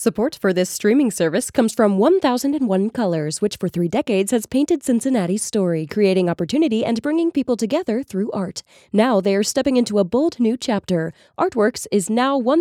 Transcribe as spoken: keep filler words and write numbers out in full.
Support for this streaming service comes from one thousand one Colors, which for three decades has painted Cincinnati's story, creating opportunity and bringing people together through art. Now they are stepping into a bold new chapter. Artworks is now one